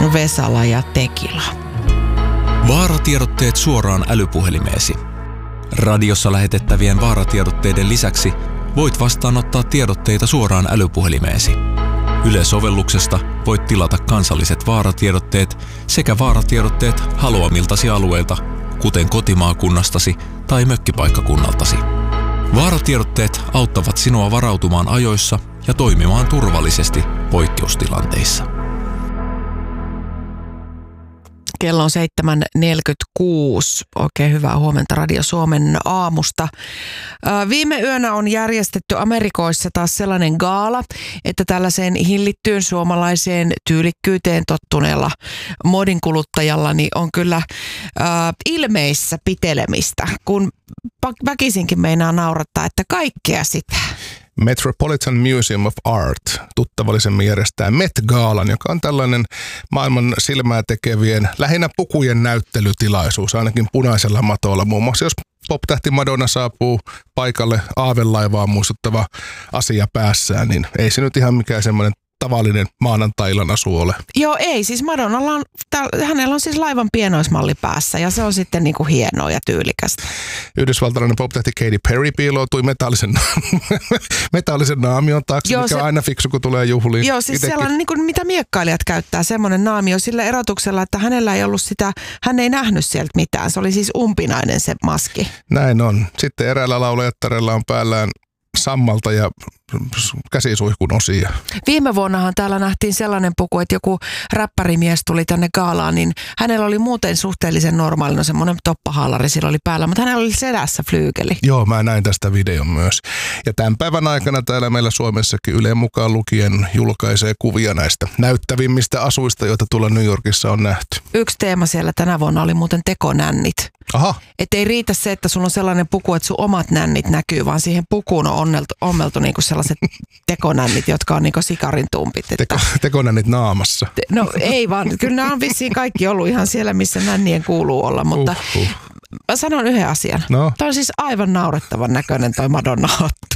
Vesala ja Tekila. Vaaratiedotteet suoraan älypuhelimeesi. Radiossa lähetettävien vaaratiedotteiden lisäksi voit vastaanottaa tiedotteita suoraan älypuhelimeesi. Yle-sovelluksesta voit tilata kansalliset vaaratiedotteet sekä vaaratiedotteet haluamiltasi alueilta, kuten kotimaakunnastasi tai mökkipaikkakunnaltasi. Vaaratiedotteet auttavat sinua varautumaan ajoissa ja toimimaan turvallisesti poikkeustilanteissa. Kello on 7.46. Oikein hyvää huomenta Radio Suomen aamusta. Viime yönä on järjestetty Amerikoissa taas sellainen gaala, että tällaiseen hillittyyn suomalaiseen tyylikkyyteen tottuneella modinkuluttajalla niin on kyllä ilmeissä pitelemistä, kun väkisinkin meinaa naurattaa, että kaikkea sitä. Metropolitan Museum of Art tuttavallisemmin järjestää Met-gaalan, joka on tällainen maailman silmää tekevien, lähinnä pukujen näyttelytilaisuus, ainakin punaisella matolla. Muun muassa jos pop-tähti Madonna saapuu paikalle aavelaivaa muistuttava asia päässään, niin ei se nyt ihan mikään semmoinen tavallinen maanantai-illan asu ole. Joo, ei. Siis Madonnalla on, hänellä on siis laivan pienoismalli päässä ja se on sitten niinku hienoa ja tyylikästä. Yhdysvaltalainen pop-tähti Katy Perry piiloutui metallisen naamion taakse, joo, mikä on aina fiksu, kun tulee juhliin. Joo, siis sellainen, niin kuin, mitä miekkailijat käyttää, semmoinen naamio sillä erotuksella, että hänellä ei ollut sitä, hän ei nähnyt sieltä mitään. Se oli siis umpinainen se maski. Näin on. Sitten eräällä laulajattarella on päällään sammalta ja käsisuihkun osia. Viime vuonnahan täällä nähtiin sellainen puku, että joku räppärimies tuli tänne gaalaan, niin hänellä oli muuten suhteellisen normaalina semmoinen toppahaalari sillä oli päällä, mutta hänellä oli selässä flyykeli. Joo, mä näin tästä videon myös. Ja tämän päivän aikana täällä meillä Suomessakin Ylen mukaan lukien julkaisee kuvia näistä näyttävimmistä asuista, joita tuolla New Yorkissa on nähty. Yksi teema siellä tänä vuonna oli muuten tekonännit. Aha. Että ei riitä se, että sulla on sellainen puku, että sun omat nännit näkyy, vaan siihen pukuun on ommeltu niinku sellaiset tekonännit, jotka on niinku sikarintumpit. Tekonännit naamassa. No ei vaan, kyllä nämä on vissiin kaikki ollut ihan siellä, missä nännien kuuluu olla, mutta mä sanon yhden asian. No. Tämä on siis aivan naurettavan näköinen toi Madonna-hattu.